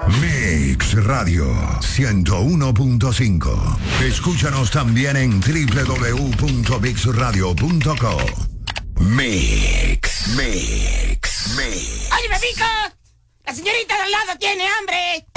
Mix Radio 101.5. Escúchanos también en www.mixradio.co. Mix. ¡Oye, Bebico! ¡La señorita de al lado tiene hambre!